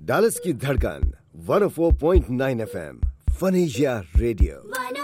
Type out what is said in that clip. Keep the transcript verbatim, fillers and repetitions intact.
Dallas की धड़कन one O four point nine F M फनेशिया radio.